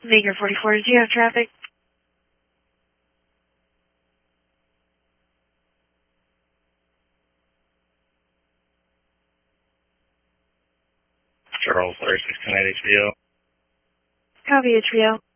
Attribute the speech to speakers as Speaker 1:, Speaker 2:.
Speaker 1: Maker 44, do you have traffic?
Speaker 2: Charles 3610 HBO.
Speaker 1: Copy, HBO.